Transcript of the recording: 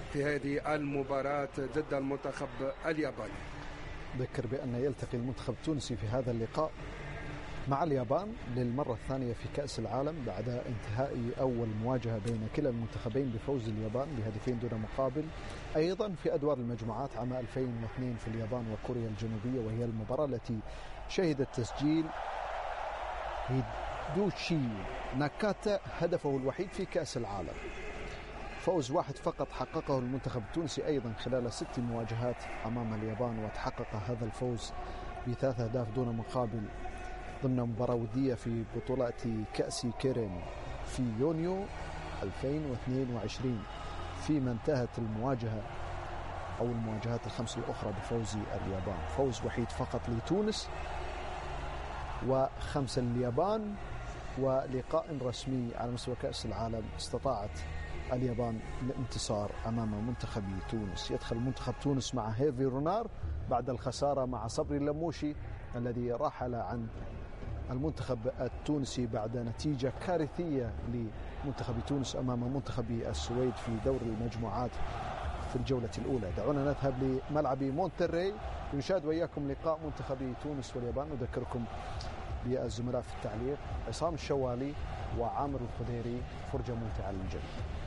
في هذه المباراة ضد المنتخب الياباني. ذكر بأن يلتقي المنتخب التونسي في هذا اللقاء مع اليابان للمرة الثانية في كأس العالم بعد انتهاء أول مواجهة بين كلا المنتخبين بفوز اليابان بهدفين دون مقابل، أيضا في أدوار المجموعات عام 2002 في اليابان وكوريا الجنوبية، وهي المباراة التي شهدت تسجيل هيدوشي ناكاتا هدفه الوحيد في كأس العالم. فوز واحد فقط حققه المنتخب التونسي أيضا خلال 6 مواجهات أمام اليابان، وتحقق هذا الفوز ب3 أهداف دون مقابل ضمن مباراة ودية في بطولة كأس كيرين في يونيو 2022، فيما انتهت المواجهة أو المواجهات ال5 الأخرى بفوز اليابان. فوز وحيد فقط لتونس و5 لليابان، ولقاء رسمي على مستوى كأس العالم استطاعت اليابان الانتصار أمام منتخب تونس. يدخل منتخب تونس مع هيرفي رونار بعد الخسارة مع صبري اللموشي الذي رحل عن المنتخب التونسي بعد نتيجة كارثية لمنتخب تونس أمام منتخب السويد في دور المجموعات في الجولة الأولى. دعونا نذهب لملعب مونتري لنشاهد وإياكم لقاء منتخب تونس واليابان. نذكركم بالزملاء في التعليق عصام الشوالي وعامر الخديري. فرجة ممتعة للجميع.